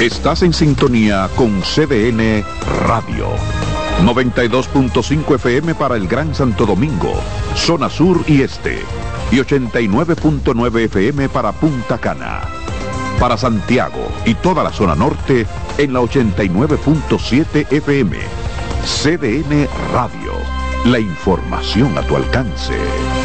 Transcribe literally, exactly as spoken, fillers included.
Estás en sintonía con C D N Radio. noventa y dos punto cinco F M para el Gran Santo Domingo, zona sur y este. Y ochenta y nueve punto nueve F M para Punta Cana. Para Santiago y toda la zona norte en la ochenta y nueve punto siete F M. C D N Radio. La información a tu alcance.